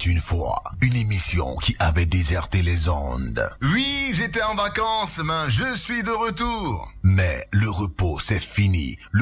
une fois une émission qui avait déserté les ondes. Oui, j'étais en vacances, mais je suis de retour. Mais le repos, c'est fini.